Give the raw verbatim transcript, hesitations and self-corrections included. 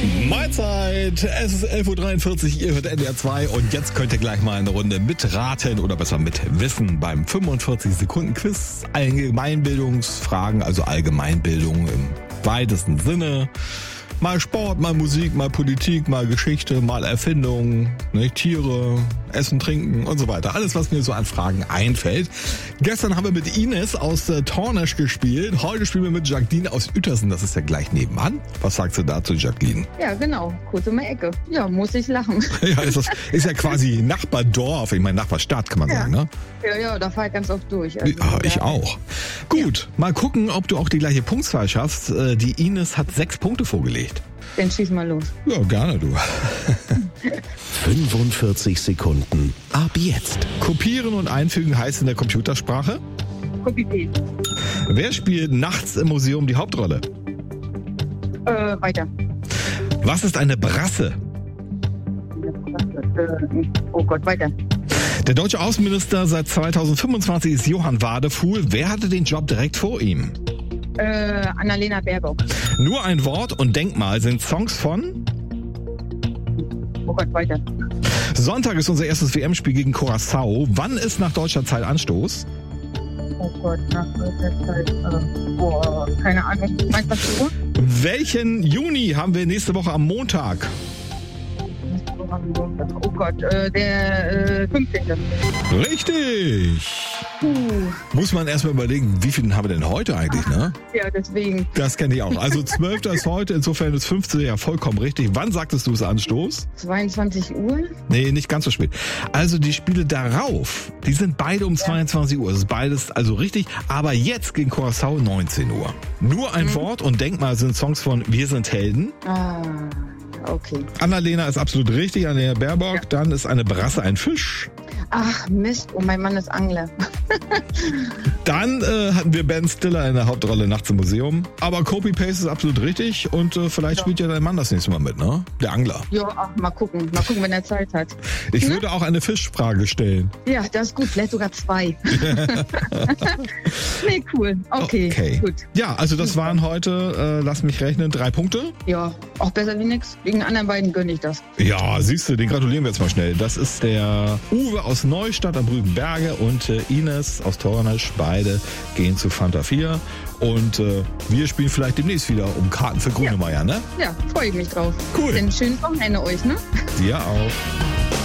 Mahlzeit, es ist elf Uhr dreiundvierzig, ihr hört N D R zwei und jetzt könnt ihr gleich mal eine Runde mitraten oder besser mitwissen beim fünfundvierzig Sekunden Quiz. Allgemeinbildungsfragen, also Allgemeinbildung im weitesten Sinne. Mal Sport, mal Musik, mal Politik, mal Geschichte, mal Erfindung, ne, Tiere, Essen, Trinken und so weiter. Alles, was mir so an Fragen einfällt. Gestern haben wir mit Ines aus äh, Tornesch gespielt. Heute spielen wir mit Jacqueline aus Uetersen. Das ist ja gleich nebenan. Was sagst du dazu, Jacqueline? Ja, genau. Kurz um die Ecke. Ja, muss ich lachen. Ja, ist, das, ist ja quasi Nachbardorf. Ich meine, Nachbarstadt kann man ja. sagen, ne? Ja, ja, da fahre ich ganz oft durch. Also, ja, ich ja. auch. Gut, ja. Mal gucken, ob du auch die gleiche Punktzahl schaffst. Die Ines hat sechs Punkte vorgelegt. Dann schieß mal los. Ja, gerne, du. fünfundvierzig Sekunden ab jetzt. Kopieren und einfügen heißt in der Computersprache? Copy-Paste. Wer spielt nachts im Museum die Hauptrolle? Äh, weiter. Was ist eine Brasse? Äh, oh Gott, weiter. Der deutsche Außenminister seit zweitausendfünfundzwanzig ist Johann Wadefuhl. Wer hatte den Job direkt vor ihm? Äh, Annalena Baerbock. Nur ein Wort und Denkmal sind Songs von? Oh Gott, weiter. Sonntag ist unser erstes W M-Spiel gegen Curaçao. Wann ist nach deutscher Zeit Anstoß? Oh Gott, nach deutscher Zeit. Äh, boah, keine Ahnung. Meinst du was Uhr? Welchen Juni haben wir nächste Woche am Montag? Oh Gott, äh, der äh, fünfzehnte Richtig! Uh. Muss man erstmal überlegen, wie viel haben wir denn heute eigentlich, ne? Ja, deswegen. Das kenne ich auch. Also zwölfter ist heute, insofern ist fünfzehnte ja vollkommen richtig. Wann sagtest du es Anstoß? zweiundzwanzig Uhr? Nee, nicht ganz so spät. Also die Spiele darauf, die sind beide um ja. zweiundzwanzig Uhr. Das ist beides also richtig. Aber jetzt gegen Curaçao neunzehn Uhr. Nur ein mhm. Wort und Denkmal sind Songs von Wir sind Helden. Ah. Okay. Annalena ist absolut richtig, Annalena Baerbock. Ja. Dann ist eine Brasse ein Fisch. Ach Mist, oh, mein Mann ist Angler. Dann äh, hatten wir Ben Stiller in der Hauptrolle Nachts im Museum. Aber Copy-Paste ist absolut richtig und äh, vielleicht ja. spielt ja dein Mann das nächste Mal mit, ne? Der Angler. Ja, ach, mal gucken, mal gucken, wenn er Zeit hat. Ich ja? würde auch eine Fischfrage stellen. Ja, das ist gut, vielleicht sogar zwei. Nee, cool. Okay, okay, gut. Ja, also das waren heute, äh, lass mich rechnen, drei Punkte. Ja, auch besser wie nix. Wegen den anderen beiden gönne ich das. Ja, siehst du, den gratulieren wir jetzt mal schnell. Das ist der Uwe aus Neustadt am Brügenberge und äh, Ines aus Tornesch. Beide gehen zu Fanta vier. Und äh, wir spielen vielleicht demnächst wieder um Karten für Grönemeyer, ja. ne? Ja, freue ich mich drauf. Cool. Dann schönes Wochenende euch, ne? Dir auch.